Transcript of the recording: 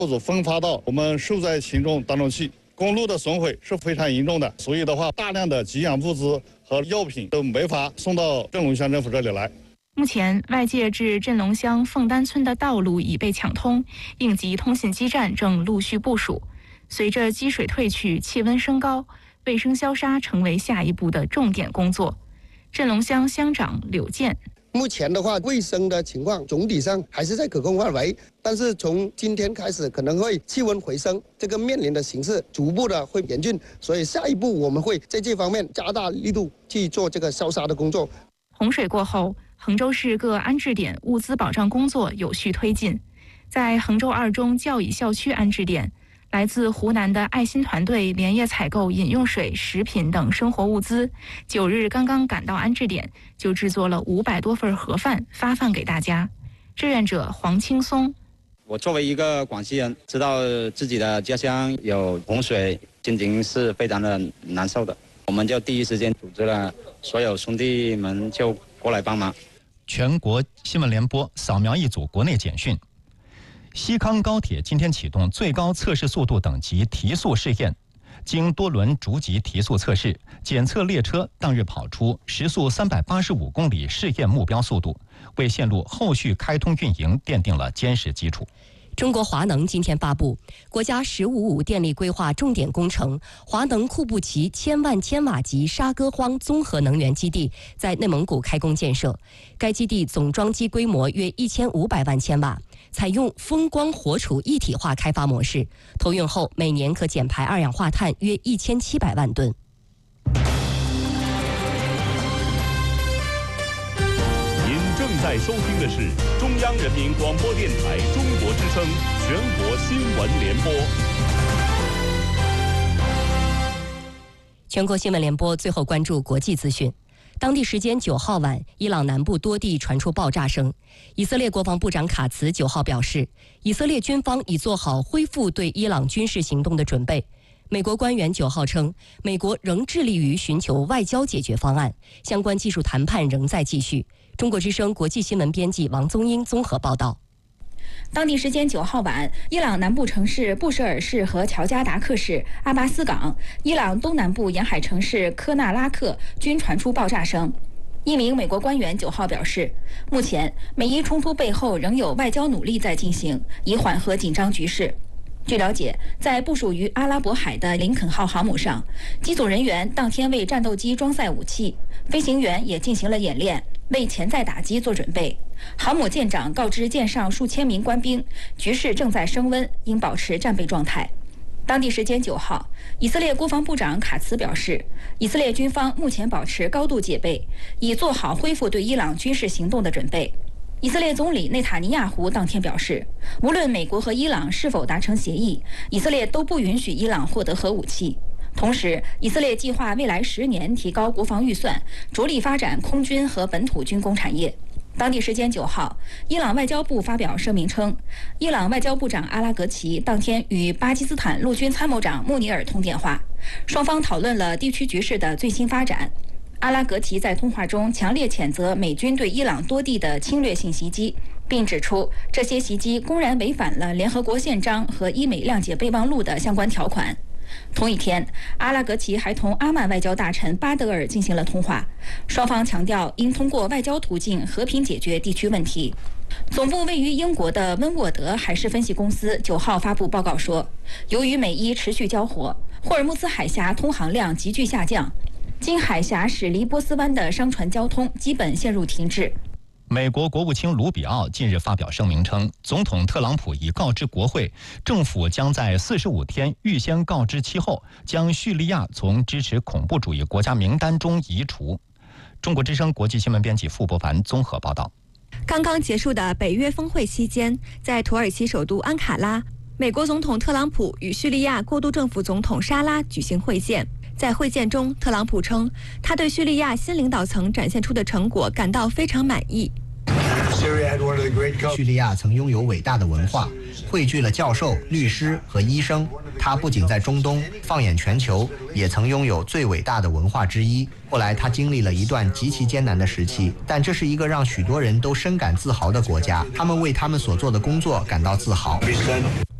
或者分发到我们受灾群众当中去。公路的损毁是非常严重的，所以的话，大量的给养物资和药品都没法送到镇龙乡政府这里来。 目前，外界至镇龙乡凤丹村的道路已被抢通，应急通信基站正陆续部署。随着积水退去，气温升高，卫生消杀成为下一步的重点工作。镇龙乡乡长柳健。 目前的话，卫生的情况总体上还是在可控范围，但是从今天开始可能会气温回升，这个面临的形势逐步的会严峻，所以下一步我们会在这方面加大力度去做这个消杀的工作。 洪水过后，衡州市各安置点物资保障工作有序推进。在衡州二中教乙校区安置点，来自湖南的爱心团队连夜采购饮用水、食品等生活物资，9日刚刚赶到安置点，就制作了500多份盒饭发放给大家。志愿者黄青松： 我作为一个广西人，知道自己的家乡有洪水，心情是非常的难受的。我们就第一时间组织了所有兄弟们就过来帮忙。 全国新闻联播扫描一组国内简讯。西康高铁今天启动最高测试速度等级提速试验，经多轮逐级提速测试，检测列车当日跑出时速385公里试验目标速度，为线路后续开通运营奠定了坚实基础。 中国华能今天发布国家“1055”电力规划重点工程华能库布齐1000万千瓦级沙戈荒综合能源基地在内蒙古开工建设。该基地总装机规模约1500万千瓦，采用风光火储一体化开发模式，投用后每年可减排二氧化碳约1700万吨。 正在收听的是中央人民广播电台中国之声全国新闻联播。 全国新闻联播最后关注国际资讯。当地时间9号晚，伊朗南部多地传出爆炸声。以色列国防部长卡茨9号表示，以色列军方已做好恢复对伊朗军事行动的准备。美国官员9号称，美国仍致力于寻求外交解决方案，相关技术谈判仍在继续。中国之声国际新闻编辑王宗英综合报道。 当地时间9号晚，伊朗南部城市布什尔市和乔加达克市、阿巴斯港、伊朗东南部沿海城市科纳拉克均传出爆炸声。一名美国官员9号表示，目前美伊冲突背后仍有外交努力在进行，以缓和紧张局势。据了解，在部署于阿拉伯海的林肯号航母上，机组人员当天为战斗机装载武器，飞行员也进行了演练，为潜在打击做准备。航母舰长告知舰上数千名官兵，局势正在升温，应保持战备状态。当地时间9号，以色列国防部长卡茨表示，以色列军方目前保持高度戒备，已做好恢复对伊朗军事行动的准备。以色列总理内塔尼亚胡当天表示，无论美国和伊朗是否达成协议，以色列都不允许伊朗获得核武器。同时，以色列计划未来10年提高国防预算，着力发展空军和本土军工产业。当地时间9号，伊朗外交部发表声明称，伊朗外交部长阿拉格齐当天与巴基斯坦陆军参谋长穆尼尔通电话，双方讨论了地区局势的最新发展。阿拉格齐在通话中强烈谴责美军对伊朗多地的侵略性袭击，并指出这些袭击公然违反了联合国宪章和伊美谅解备忘录的相关条款。同一天，阿拉格齐还同阿曼外交大臣巴德尔进行了通话，双方强调应通过外交途径和平解决地区问题。总部位于英国的温沃德海事分析公司9号发布报告说，由于美伊持续交火，霍尔木兹海峡通航量急剧下降，经海峡驶离波斯湾的商船交通基本陷入停滞。 美国国务卿卢比奥近日发表声明称，总统特朗普已告知国会，政府将在45天预先告知期后，将叙利亚从支持恐怖主义国家名单中移除。中国之声国际新闻编辑傅伯凡综合报道。 刚刚结束的北约峰会期间，在土耳其首都安卡拉，美国总统特朗普与叙利亚过渡政府总统沙拉举行会见。在会见中，特朗普称，他对叙利亚新领导层展现出的成果感到非常满意。 叙利亚曾拥有伟大的文化，汇聚了教授、律师和医生。他不仅在中东，放眼全球，也曾拥有最伟大的文化之一。后来他经历了一段极其艰难的时期，但这是一个让许多人都深感自豪的国家，他们为他们所做的工作感到自豪。